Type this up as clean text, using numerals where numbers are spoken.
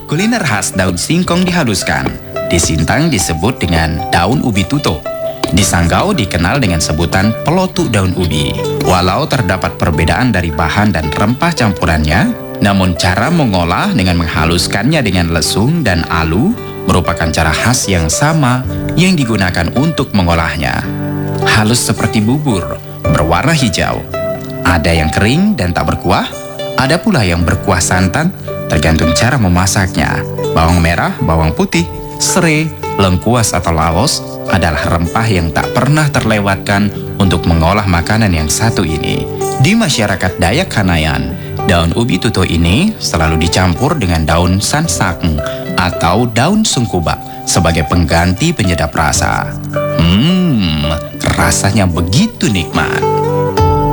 Kuliner khas daun singkong dihaluskan. Di Sintang disebut dengan daun ubi tuto. Di Sanggau dikenal dengan sebutan pelotuk daun ubi. Walau terdapat perbedaan dari bahan dan rempah campurannya, namun cara mengolah dengan menghaluskannya dengan lesung dan alu merupakan cara khas yang sama yang digunakan untuk mengolahnya. Halus seperti bubur, berwarna hijau. Ada yang kering dan tak berkuah, ada pula yang berkuah santan, tergantung cara memasaknya. Bawang merah, bawang putih, serai, lengkuas atau laos adalah rempah yang tak pernah terlewatkan untuk mengolah makanan yang satu ini. Di masyarakat Dayak Kanayan, daun ubi tuto ini selalu dicampur dengan daun sansakeng atau daun sungkubak sebagai pengganti penyedap rasa. Rasanya begitu nikmat.